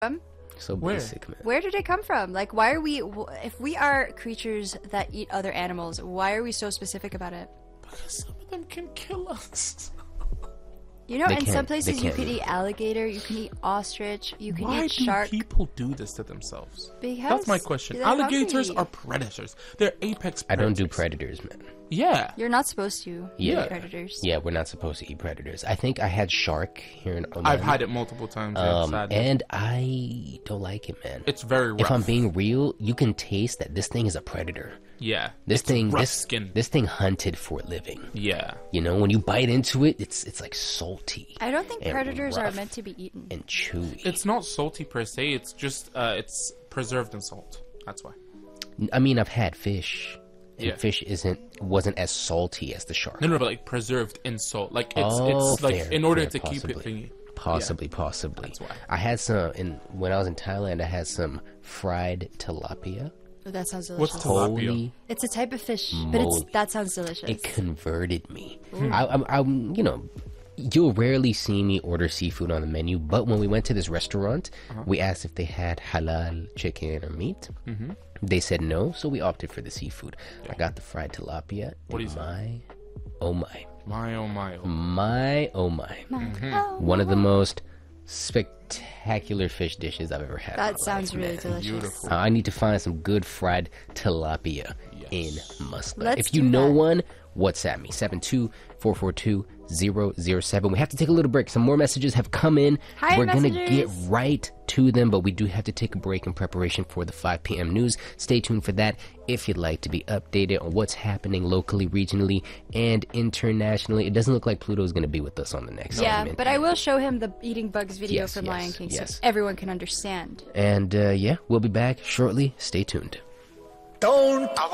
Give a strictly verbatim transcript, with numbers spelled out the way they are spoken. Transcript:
from? So Where? basic, man. Where did it come from? Like, why are we, if we are creatures that eat other animals, why are we so specific about it? Because some of them can kill us. You know, They in can't- some they places you can't could move. eat alligator, you can eat ostrich, you can Why eat do shark. people do this to themselves? Because That's my question. they're Alligators hungry. are predators. They're apex predators. I don't do predators, man. Yeah. You're not supposed to Yeah. eat predators. Yeah, we're not supposed to eat predators. I think I had shark here in Oman. I've had it multiple times. Yeah, Um, sadly. and I don't like it, man. It's very rough. If I'm being real, you can taste that this thing is a predator. yeah. This It's thing, rough this skin. this thing hunted for a living. Yeah. You know, when you bite into it, it's it's like salty I don't think and predators are rough meant to be eaten. and chewy. It's not salty per se. It's just uh, it's preserved in salt. That's why. I mean, I've had fish, and Yeah. fish isn't wasn't as salty as the shark. No, no, but like preserved in salt. Like it's Oh, it's like fair, in order fair, to keep it possibly. thingy. Possibly, possibly. That's why. I had some in when I was in Thailand. I had some fried tilapia. Oh, that sounds What's delicious. tilapia? Holy, It's a type of fish, but it's moly. that sounds delicious. it converted me. I, I'm, I'm, you know, you'll rarely see me order seafood on the menu, but when we went to this restaurant, Uh-huh. we asked if they had halal chicken or meat. Mm-hmm. They said no, so we opted for the seafood. I got the fried tilapia. What do and you say? my, oh my, My oh my. Oh. my, oh my. Oh, One of the most spectacular fish dishes I've ever had. in that my sounds life, really man. delicious. Beautiful. Uh, I need to find some good fried tilapia Yes. in Muscat. Let's If you do know that. one, WhatsApp me seven two four four two zero zero seven. We have to take a little break. Some more messages have come in. Hi, We're gonna get messages. right to them, but we do have to take a break in preparation for the five p.m. news. Stay tuned for that if you'd like to be updated on what's happening locally, regionally, and internationally. It doesn't look like Pluto's going to be with us on the next Yeah, segment. but I will show him the eating bugs video Yes, from yes, Lion King yes. so everyone can understand. And uh, yeah, we'll be back shortly. Stay tuned. Don't